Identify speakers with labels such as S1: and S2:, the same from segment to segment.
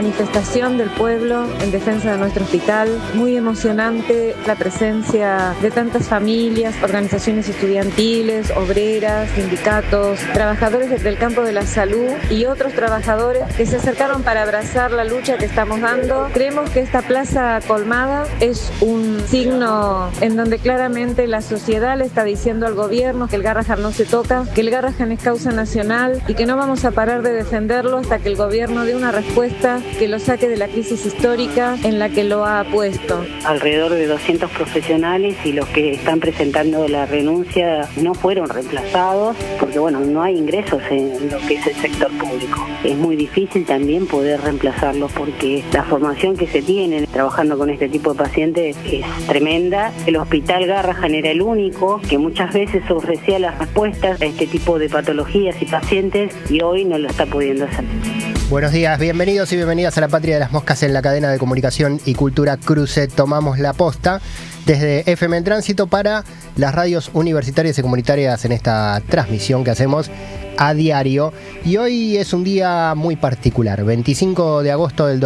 S1: manifestación del pueblo en defensa de nuestro hospital. Muy emocionante la presencia de tantas familias, organizaciones estudiantiles, obreras, sindicatos, trabajadores del campo de la salud y otros trabajadores que se acercaron para abrazar la lucha que estamos dando. Creemos que esta plaza colmada es un signo en donde claramente la sociedad le está diciendo al gobierno que el Garrahan no se toca, que el Garrahan es causa nacional y que no vamos a parar de defenderlo hasta que el gobierno dé una respuesta que lo saque de la crisis histórica en la que lo ha puesto.
S2: Alrededor de 200 profesionales y los que están presentando la renuncia no fueron reemplazados porque no hay ingresos en lo que es el sector público. Es muy difícil también poder reemplazarlos porque la formación que se tiene trabajando con este tipo de pacientes es tremenda. El hospital Garrahan era el único que muchas veces ofrecía las respuestas a este tipo de patologías y pacientes y hoy no lo está pudiendo hacer.
S3: Buenos días, bienvenidos y bienvenidas a la Patria de las Moscas en la cadena de comunicación y cultura Cruce. Tomamos la posta desde FM en Tránsito para las radios universitarias y comunitarias en esta transmisión que hacemos a diario. Y hoy es un día muy particular, 25 de agosto del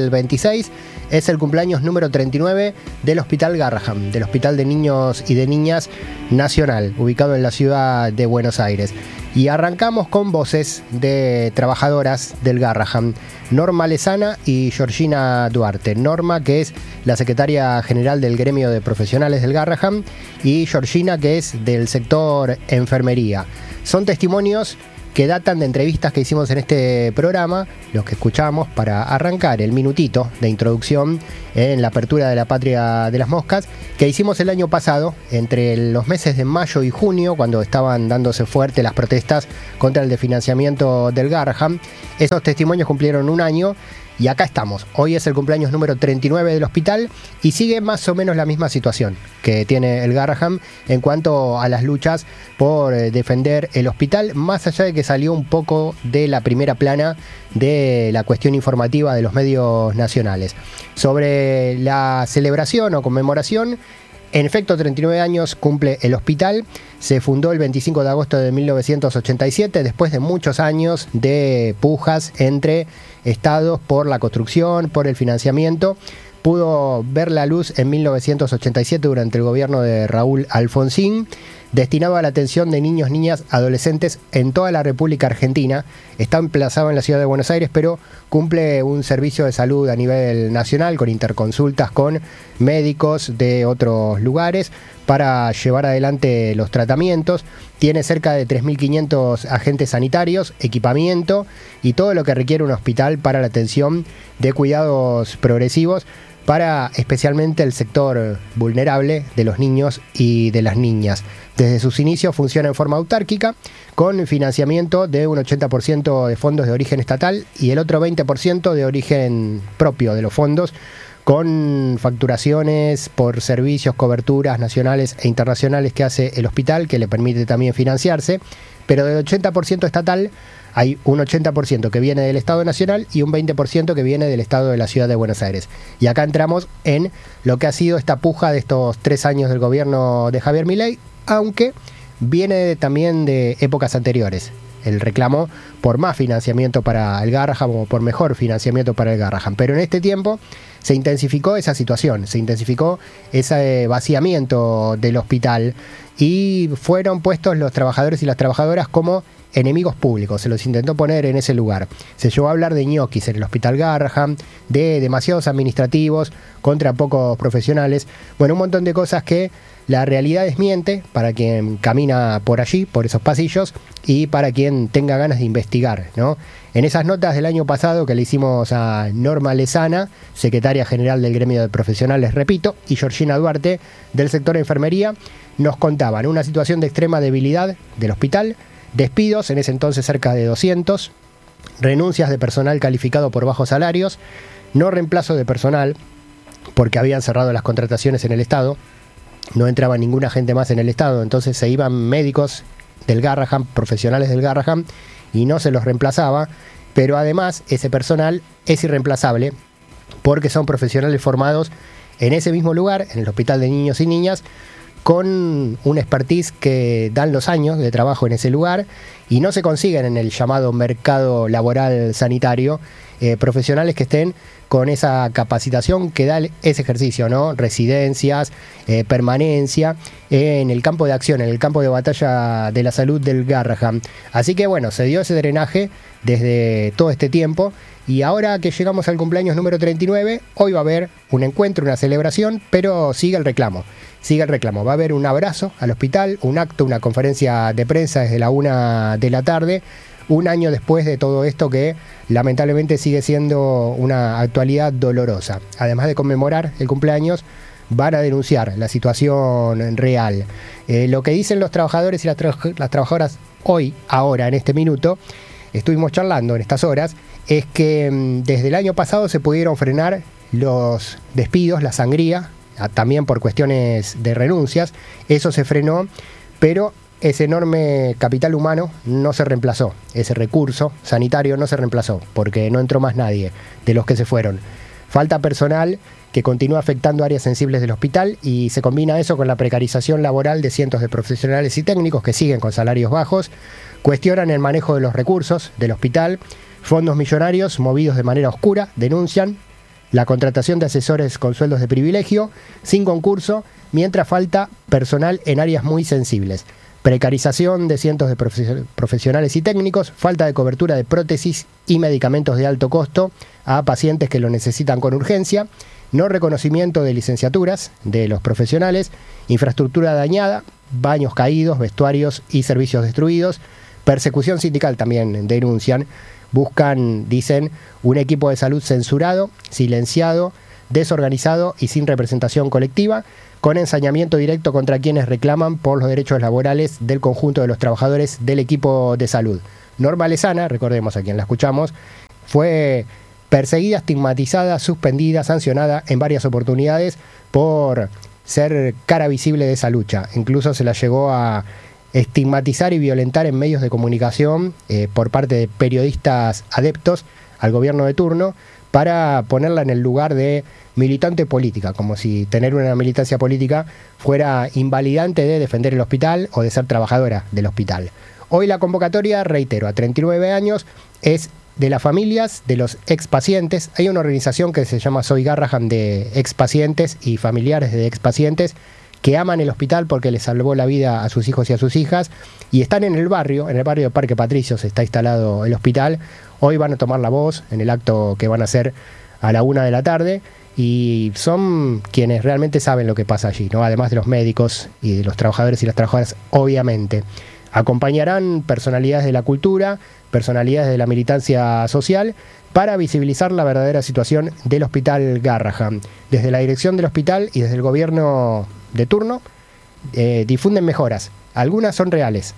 S3: 2026, es el cumpleaños número 39 del Hospital Garrahan, del Hospital de Niños y de Niñas Nacional, ubicado en la ciudad de Buenos Aires. Y arrancamos con voces de trabajadoras del Garrahan, Norma Lezana y Georgina Duarte. Norma, que es la secretaria general del gremio de profesionales del Garrahan, y Georgina, que es del sector enfermería. Son testimonios que datan de entrevistas que hicimos en este programa, los que escuchamos para arrancar el minutito de introducción en la apertura de la Patria de las Moscas, que hicimos el año pasado, entre los meses de mayo y junio, cuando estaban dándose fuerte las protestas contra el desfinanciamiento del Garrahan. Esos testimonios cumplieron un año y acá estamos. Hoy es el cumpleaños número 39 del hospital y sigue más o menos la misma situación que tiene el Garrahan en cuanto a las luchas por defender el hospital, más allá de que salió un poco de la primera plana de la cuestión informativa de los medios nacionales. Sobre la celebración o conmemoración, en efecto, 39 años cumple el hospital. Se fundó el 25 de agosto de 1987, después de muchos años de pujas entre estados por la construcción, por el financiamiento. Pudo ver la luz en 1987 durante el gobierno de Raúl Alfonsín, destinado a la atención de niños, niñas, adolescentes en toda la República Argentina. Está emplazado en la ciudad de Buenos Aires, pero cumple un servicio de salud a nivel nacional con interconsultas con médicos de otros lugares para llevar adelante los tratamientos. Tiene cerca de 3.500 agentes sanitarios, equipamiento y todo lo que requiere un hospital para la atención de cuidados progresivos para especialmente el sector vulnerable de los niños y de las niñas. Desde sus inicios funciona en forma autárquica, con financiamiento de un 80% de fondos de origen estatal y el otro 20% de origen propio de los fondos, con facturaciones por servicios, coberturas nacionales e internacionales que hace el hospital, que le permite también financiarse, pero del 80% estatal hay un 80% que viene del Estado Nacional y un 20% que viene del Estado de la Ciudad de Buenos Aires. Y acá entramos en lo que ha sido esta puja de estos 3 años del gobierno de Javier Milei, aunque viene también de épocas anteriores. El reclamo por más financiamiento para el Garrahan o por mejor financiamiento para el Garrahan. Pero en este tiempo se intensificó esa situación, se intensificó ese vaciamiento del hospital y fueron puestos los trabajadores y las trabajadoras como enemigos públicos, se los intentó poner en ese lugar. Se llegó a hablar de ñoquis en el hospital Garrahan, de demasiados administrativos contra pocos profesionales. Bueno, un montón de cosas que la realidad desmiente para quien camina por allí, por esos pasillos, y para quien tenga ganas de investigar, ¿no? En esas notas del año pasado que le hicimos a Norma Lezana, secretaria general del gremio de profesionales, repito, y Georgina Duarte, del sector enfermería, nos contaban una situación de extrema debilidad del hospital, despidos, en ese entonces cerca de 200, renuncias de personal calificado por bajos salarios, no reemplazo de personal, porque habían cerrado las contrataciones en el Estado, no entraba ninguna gente más en el Estado, entonces se iban médicos del Garrahan, profesionales del Garrahan, y no se los reemplazaba, pero además ese personal es irreemplazable, porque son profesionales formados en ese mismo lugar, en el Hospital de Niños y Niñas, con un expertise que dan los años de trabajo en ese lugar y no se consiguen en el llamado mercado laboral sanitario profesionales que estén con esa capacitación que da ese ejercicio, ¿no? Residencias, permanencia en el campo de acción, en el campo de batalla de la salud del Garrahan. Así que bueno, se dio ese drenaje desde todo este tiempo y ahora que llegamos al cumpleaños número 39, hoy va a haber un encuentro, una celebración, pero sigue el reclamo. Va a haber un abrazo al hospital, un acto, una conferencia de prensa desde la 1 de la tarde, un año después de todo esto que lamentablemente sigue siendo una actualidad dolorosa. Además de conmemorar el cumpleaños, van a denunciar la situación real. Lo que dicen los trabajadores y las trabajadoras hoy, ahora, en este minuto, estuvimos charlando en estas horas, es que desde el año pasado se pudieron frenar los despidos, la sangría, también por cuestiones de renuncias. Eso se frenó, pero ese enorme capital humano no se reemplazó, ese recurso sanitario no se reemplazó, porque no entró más nadie de los que se fueron. Falta personal que continúa afectando áreas sensibles del hospital y se combina eso con la precarización laboral de cientos de profesionales y técnicos que siguen con salarios bajos, cuestionan el manejo de los recursos del hospital, fondos millonarios movidos de manera oscura, denuncian la contratación de asesores con sueldos de privilegio, sin concurso, mientras falta personal en áreas muy sensibles. Precarización de cientos de profesionales y técnicos, falta de cobertura de prótesis y medicamentos de alto costo a pacientes que lo necesitan con urgencia, no reconocimiento de licenciaturas de los profesionales, infraestructura dañada, baños caídos, vestuarios y servicios destruidos, persecución sindical también denuncian, buscan, dicen, un equipo de salud censurado, silenciado, desorganizado y sin representación colectiva, con ensañamiento directo contra quienes reclaman por los derechos laborales del conjunto de los trabajadores del equipo de salud. Norma Lezana, recordemos a quien la escuchamos, fue perseguida, estigmatizada, suspendida, sancionada en varias oportunidades por ser cara visible de esa lucha. Incluso se la llegó a estigmatizar y violentar en medios de comunicación por parte de periodistas adeptos al gobierno de turno para ponerla en el lugar de militante política, como si tener una militancia política fuera invalidante de defender el hospital o de ser trabajadora del hospital. Hoy la convocatoria, reitero, a 39 años, es de las familias de los expacientes. Hay una organización que se llama Soy Garrahan de expacientes y familiares de expacientes que aman el hospital porque les salvó la vida a sus hijos y a sus hijas, y están en el barrio de Parque Patricios está instalado el hospital. Hoy van a tomar la voz en el acto que van a hacer a la 1 de la tarde, y son quienes realmente saben lo que pasa allí, ¿no? Además de los médicos y de los trabajadores y las trabajadoras, obviamente. Acompañarán personalidades de la cultura, personalidades de la militancia social, para visibilizar la verdadera situación del Hospital Garrahan. Desde la dirección del hospital y desde el gobierno de turno difunden mejoras. Algunas son reales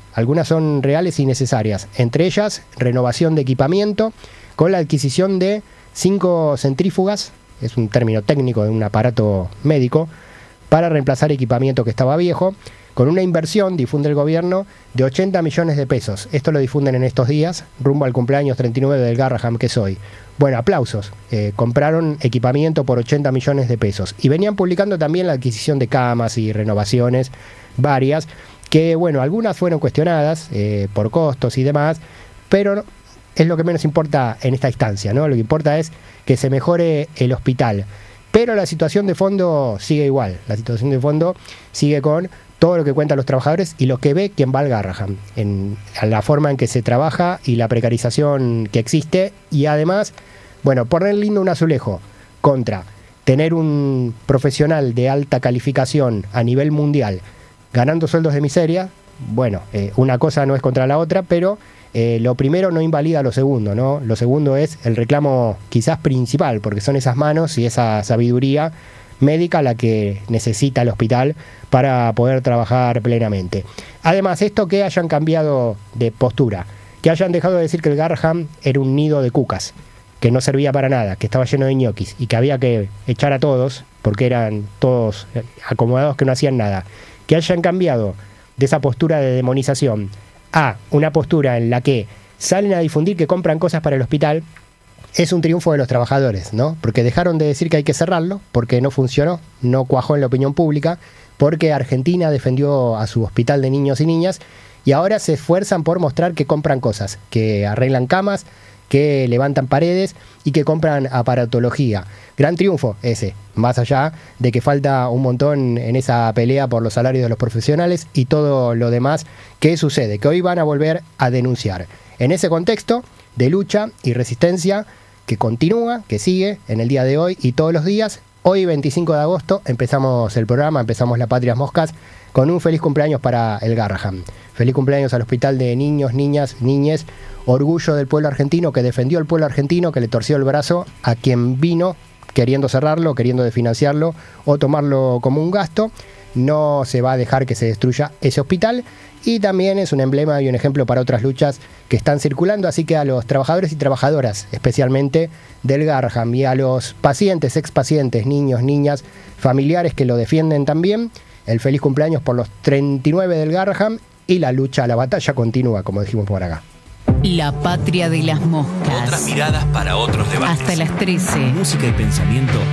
S3: y necesarias. Entre ellas, renovación de equipamiento con la adquisición de 5 centrífugas, es un término técnico de un aparato médico, para reemplazar equipamiento que estaba viejo, con una inversión, difunde el gobierno, de 80 millones de pesos. Esto lo difunden en estos días, rumbo al cumpleaños 39 del Garrahan, que es hoy. Bueno, aplausos. Compraron equipamiento por 80 millones de pesos. Y venían publicando también la adquisición de camas y renovaciones varias, que bueno, algunas fueron cuestionadas por costos y demás, pero es lo que menos importa en esta instancia, ¿no? Lo que importa es que se mejore el hospital. Pero la situación de fondo sigue igual. La situación de fondo sigue con todo lo que cuentan los trabajadores y lo que ve quien va al Garrahan, en la forma en que se trabaja y la precarización que existe. Y además, bueno, poner lindo un azulejo contra tener un profesional de alta calificación a nivel mundial ganando sueldos de miseria. Bueno, una cosa no es contra la otra, pero lo primero no invalida lo segundo, ¿no? Lo segundo es el reclamo quizás principal, porque son esas manos y esa sabiduría médica la que necesita el hospital para poder trabajar plenamente. Además, esto que hayan cambiado de postura, que hayan dejado de decir que el Garrahan era un nido de cucas, que no servía para nada, que estaba lleno de ñoquis y que había que echar a todos porque eran todos acomodados que no hacían nada, que hayan cambiado de esa postura de demonización a una postura en la que salen a difundir que compran cosas para el hospital, es un triunfo de los trabajadores, ¿no? Porque dejaron de decir que hay que cerrarlo, porque no funcionó, no cuajó en la opinión pública, porque Argentina defendió a su hospital de niños y niñas y ahora se esfuerzan por mostrar que compran cosas, que arreglan camas, que levantan paredes y que compran aparatología. Gran triunfo ese, más allá de que falta un montón en esa pelea por los salarios de los profesionales y todo lo demás que sucede, que hoy van a volver a denunciar. En ese contexto de lucha y resistencia que continúa, que sigue en el día de hoy y todos los días, hoy 25 de agosto empezamos el programa, empezamos La Patria Moscas con un feliz cumpleaños para el Garrahan. Feliz cumpleaños al Hospital de Niños, Niñas, Niñes, orgullo del pueblo argentino, que defendió al pueblo argentino, que le torció el brazo a quien vino queriendo cerrarlo, queriendo desfinanciarlo o tomarlo como un gasto. No se va a dejar que se destruya ese hospital y también es un emblema y un ejemplo para otras luchas que están circulando, así que a los trabajadores y trabajadoras, especialmente del Garrahan, y a los pacientes, expacientes, niños, niñas, familiares que lo defienden también, el feliz cumpleaños por los 39 del Garrahan y la lucha, la batalla continúa, como dijimos por acá.
S4: La Patria de las Moscas.
S5: Otras miradas para otros debates.
S4: Hasta las 13.
S5: Música y pensamiento